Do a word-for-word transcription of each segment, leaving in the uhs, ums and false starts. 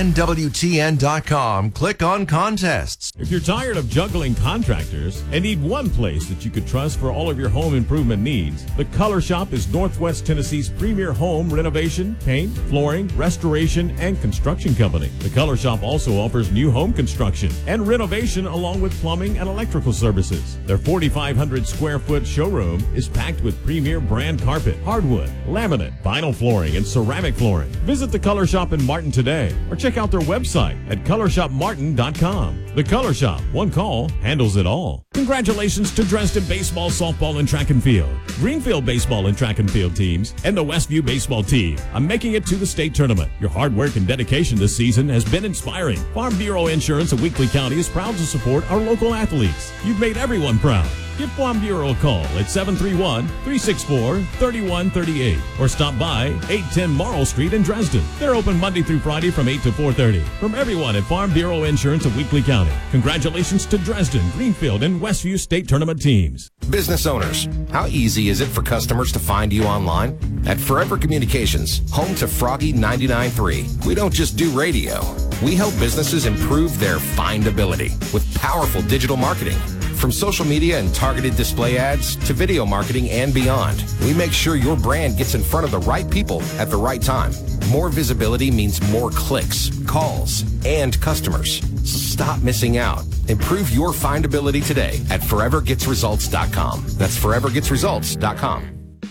N W T N dot com. Click on contests. If you're tired of juggling contractors and need one place that you could trust for all of your home improvement needs, The Color Shop is Northwest Tennessee's premier home renovation, paint, flooring, restoration, and construction company. The Color Shop also offers new home construction and renovation along with plumbing and electrical services. Their forty-five hundred square foot showroom is packed with premier brand carpet, hardwood, laminate, vinyl flooring, and ceramic flooring. Visit The Color Shop in Martin today or check out their website at color shop martin dot com. The Color Shop, one call handles it all. Congratulations to Dresden baseball, softball, and track and field, Greenfield baseball and track and field teams, and the Westview baseball team on making it to the state tournament. Your hard work and dedication this season has been inspiring. Farm Bureau Insurance of Weakley County is proud to support our local athletes. You've made everyone proud. Give Farm Bureau a call at seven three one, three six four, three one three eight or stop by eight ten Morrill Street in Dresden. They're open Monday through Friday from eight to four thirty. From everyone at Farm Bureau Insurance of Weakley County, congratulations to Dresden, Greenfield, and Westview State Tournament teams. Business owners, how easy is it for customers to find you online? At Forever Communications, home to Froggy ninety-nine point three, we don't just do radio. We help businesses improve their findability with powerful digital marketing. From social media and targeted display ads to video marketing and beyond, we make sure your brand gets in front of the right people at the right time. More visibility means more clicks, calls, and customers. So stop missing out. Improve your findability today at forever gets results dot com. That's forever gets results dot com.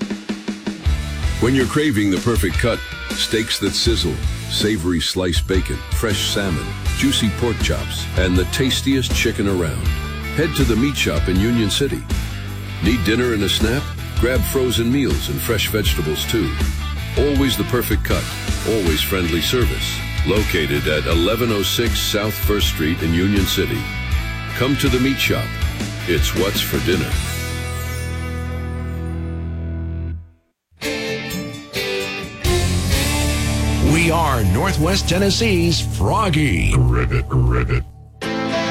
When you're craving the perfect cut, steaks that sizzle, savory sliced bacon, fresh salmon, juicy pork chops, and the tastiest chicken around, head to the Meat Shop in Union City. Need dinner and a snap? Grab frozen meals and fresh vegetables too. Always the perfect cut, always friendly service. Located at eleven oh six South First Street in Union City. Come to the Meat Shop. It's what's for dinner. We are Northwest Tennessee's Froggy. Ribbit, ribbit.